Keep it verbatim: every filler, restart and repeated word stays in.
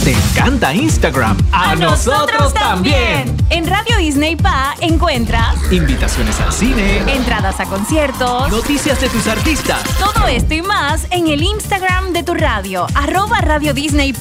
¿Te encanta Instagram? ¡A, ¡A nosotros también! En Radio Disney Pa encuentras invitaciones al cine, entradas a conciertos, noticias de tus artistas. Todo esto y más en el Instagram de tu radio, arroba Radio Disney